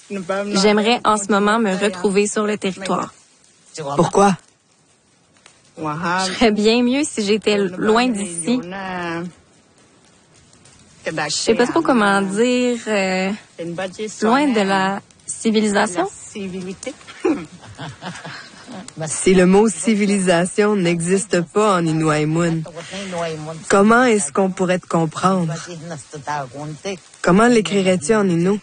J'aimerais en ce moment me retrouver sur le territoire. Pourquoi? Je serais bien mieux si j'étais loin d'ici. Je sais pas trop comment dire. Loin de la civilisation. Si le mot civilisation n'existe pas en Inouïmoun, comment est-ce qu'on pourrait te comprendre? Comment l'écrirais-tu en Inou?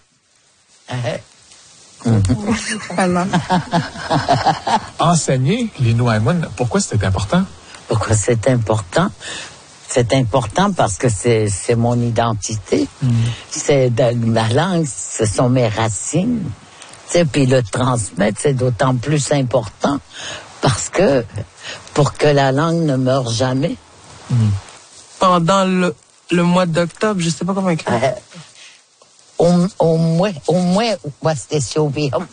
Enseigner l'Inouïmoun, pourquoi c'est important? Pourquoi c'est important? C'est important parce que c'est mon identité. C'est ma langue, ce sont mes racines. Puis le transmettre, c'est d'autant plus important parce que pour que la langue ne meure jamais. Pendant le mois d'octobre, je sais pas comment écrire. Au moins, c'était Sovium.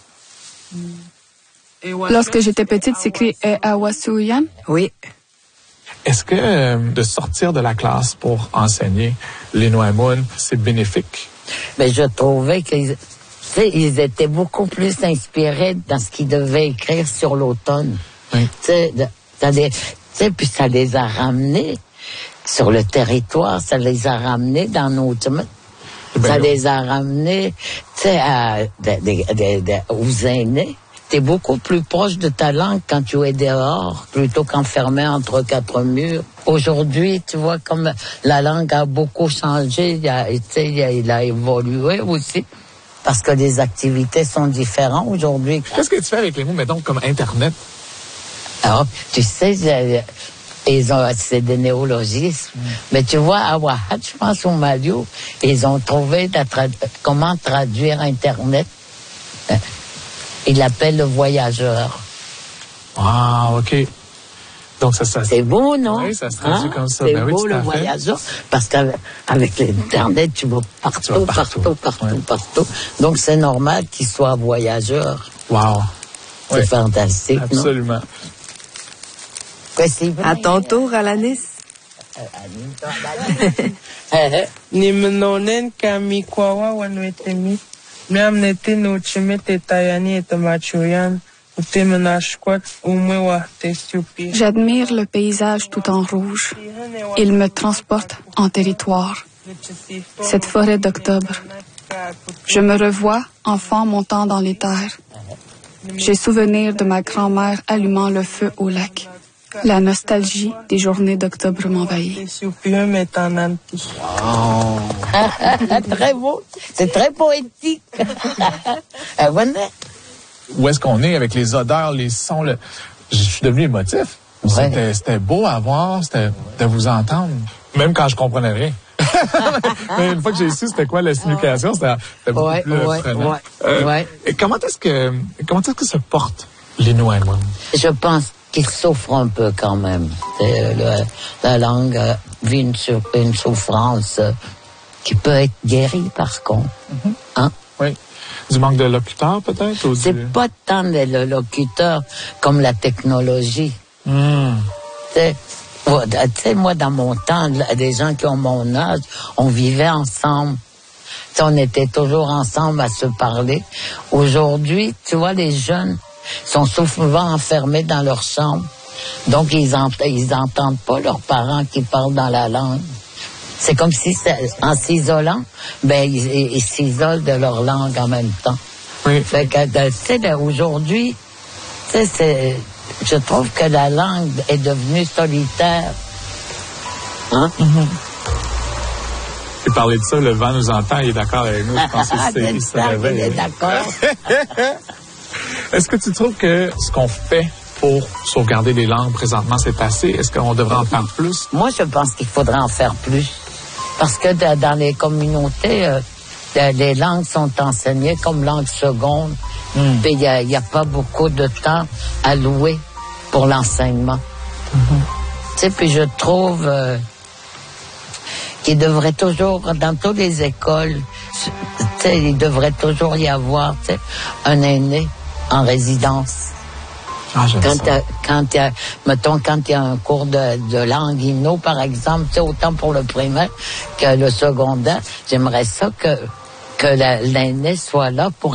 Lorsque j'étais petite, s'écrit Awasuyan. Oui. Est-ce que de sortir de la classe pour enseigner l'Inouïmoun, c'est bénéfique? Mais je trouvais qu'ils ils étaient beaucoup plus inspirés dans ce qu'ils devaient écrire sur l'automne. Oui. Puis ça les a ramenés sur le territoire, ça les a ramenés dans nos... Ça les a ramenés, aux aînés. T'es beaucoup plus proche de ta langue quand tu es dehors, plutôt qu'enfermé entre quatre murs. Aujourd'hui, tu vois, comme la langue a beaucoup changé, il a évolué aussi, parce que les activités sont différentes aujourd'hui. Qu'est-ce que tu fais avec les mots, mettons, comme Internet? Alors, tu sais, c'est des néologismes. Mais tu vois, à Ouahat, je pense au Malio, ils ont trouvé comment traduire Internet. Ils l'appellent le voyageur. Ah, OK. Donc, ça c'est beau, non? Oui, ça se traduit comme ça. C'est beau, le voyageur, parce qu'avec l'Internet, tu vas partout. Donc, c'est normal qu'il soit voyageur. Wow. C'est fantastique, absolument. Non? À ton tour, Alanis. Nimnonen kamikwawa wanwetemi. Miamnete no chimete tayani et machuyan. J'admire le paysage tout en rouge. Il me transporte en territoire. Cette forêt d'octobre. Je me revois, enfant montant dans les terres. J'ai souvenir de ma grand-mère allumant le feu au lac. La nostalgie des journées d'octobre m'envahit. Très beau. C'est très poétique. Où est-ce qu'on est avec les odeurs, les sons? Je suis devenu émotif. Ouais. C'était beau à voir, c'était de vous entendre. Même quand je comprenais rien. Mais une fois que j'ai su c'était quoi la signification, c'était beaucoup plus prenant. Et comment est-ce que se porte l'Inouïmoun? Je pense qu'il souffre un peu quand même. La langue vit une souffrance qui peut être guérie par contre. Hein? Oui. Du manque de locuteurs, peut-être? C'est pas tant le locuteur comme la technologie. Tu sais, moi, dans mon temps, des gens qui ont mon âge, on vivait ensemble. T'sais, on était toujours ensemble à se parler. Aujourd'hui, tu vois, les jeunes sont souvent enfermés dans leur chambre. Donc, ils entendent pas leurs parents qui parlent dans la langue. C'est comme si, en s'isolant, ils s'isolent de leur langue en même temps. Oui. Fait que, tu sais, aujourd'hui, je trouve que la langue est devenue solitaire. Hein? Et parler de ça, le vent nous entend, il est d'accord avec nous. Je pense que il se réveille. Il est d'accord. Est-ce que tu trouves que ce qu'on fait pour sauvegarder les langues présentement, c'est assez? Est-ce qu'on devrait en faire plus? Moi, je pense qu'il faudrait en faire plus. Parce que dans les communautés, les langues sont enseignées comme langue seconde. Puis il n'y a pas beaucoup de temps alloué pour l'enseignement. Tu sais, puis je trouve qu'il devrait toujours, dans toutes les écoles, tu sais, il devrait toujours y avoir, tu sais, un aîné en résidence. Ah, quand il y a un cours de langue inno, par exemple, tu sais, autant pour le primaire que le secondaire, j'aimerais ça que l'aîné soit là pour